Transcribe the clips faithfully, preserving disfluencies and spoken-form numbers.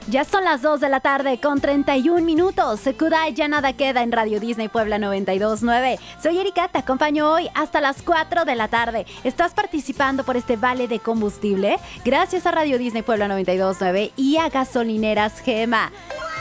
Ya son las dos de la tarde con treinta y un minutos. Kudai, ya nada queda en Radio Disney Puebla noventa y dos punto nueve. Soy Erika, te acompaño hoy hasta las cuatro de la tarde. ¿Estás participando por este vale de combustible? Gracias a Radio Disney Puebla noventa y dos punto nueve y a Gasolineras Gema.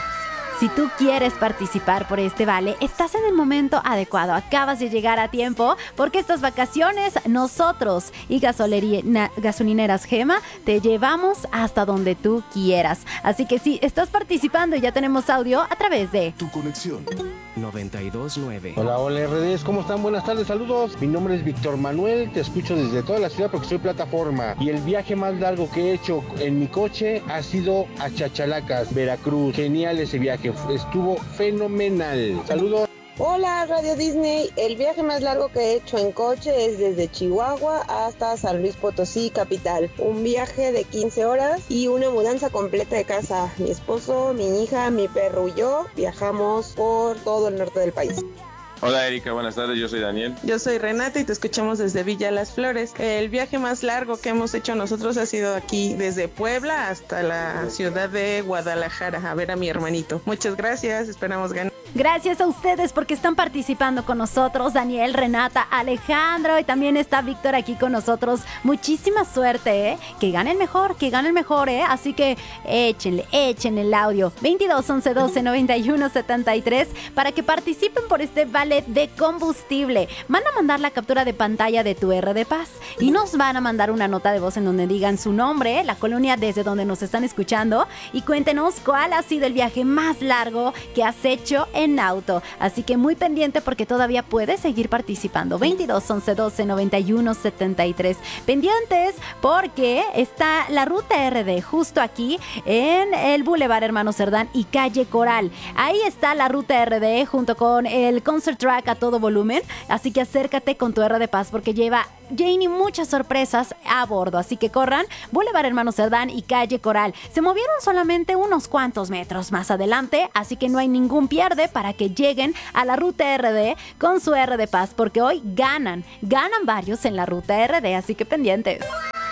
Si tú quieres participar por este vale, estás en el momento adecuado. Acabas de llegar a tiempo porque estas vacaciones nosotros y gasolería, Gasolineras Gema te llevamos hasta donde tú quieras. Así que si estás participando y ya tenemos audio a través de Tu Conexión noventa y dos punto nueve. Hola, hola R Ds, ¿cómo están? Buenas tardes, saludos. Mi nombre es Víctor Manuel, te escucho desde toda la ciudad porque soy plataforma. Y el viaje más largo que he hecho en mi coche ha sido a Chachalacas, Veracruz. Genial ese viaje, estuvo fenomenal. Saludos. Hola Radio Disney, el viaje más largo que he hecho en coche es desde Chihuahua hasta San Luis Potosí, capital. Un viaje de quince horas y una mudanza completa de casa. Mi esposo, mi hija, mi perro y yo viajamos por todo el norte del país. Hola Erika, buenas tardes, yo soy Daniel. Yo soy Renata y te escuchamos desde Villa Las Flores. El viaje más largo que hemos hecho nosotros ha sido aquí desde Puebla hasta la ciudad de Guadalajara a ver a mi hermanito. Muchas gracias, esperamos ganar. Gracias a ustedes porque están participando con nosotros, Daniel, Renata, Alejandro y también está Víctor aquí con nosotros. Muchísima suerte, ¿eh? Que ganen mejor, que ganen mejor, ¿eh? Así que échenle, échenle el audio. veintidós, once, doce, noventa y uno, setenta y tres para que participen por este vale de combustible. Van a mandar la captura de pantalla de tu R de Paz y nos van a mandar una nota de voz en donde digan su nombre, la colonia desde donde nos están escuchando y cuéntenos cuál ha sido el viaje más largo que has hecho en auto. Así que muy pendiente porque todavía puedes seguir participando. veintidós, once, doce, noventa y uno, setenta y tres. Pendientes porque está la ruta R D justo aquí en el Boulevard Hermano Cerdán y Calle Coral. Ahí está la ruta R D junto con el Concert Track a todo volumen, así que acércate con tu R de Paz porque lleva Janie muchas sorpresas a bordo, así que corran, Boulevard Hermano Cerdán y Calle Coral. Se movieron solamente unos cuantos metros más adelante, así que no hay ningún pierde para que lleguen a la ruta R D con su R de Paz, porque hoy ganan, ganan varios en la ruta R D, así que pendientes.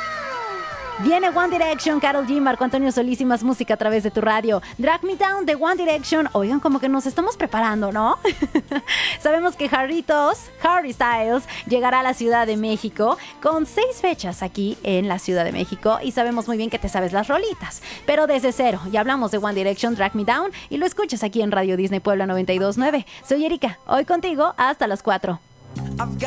Viene One Direction, Karol G, Marco Antonio Solís y más música a través de tu radio. Drag Me Down de One Direction. Oigan, como que nos estamos preparando, ¿no? Sabemos que Harritos, Harry Styles, llegará a la Ciudad de México con seis fechas aquí en la Ciudad de México y sabemos muy bien que te sabes las rolitas. Pero desde cero, ya hablamos de One Direction, Drag Me Down y lo escuchas aquí en Radio Disney Puebla noventa y dos punto nueve. Soy Erika, hoy contigo hasta las cuatro.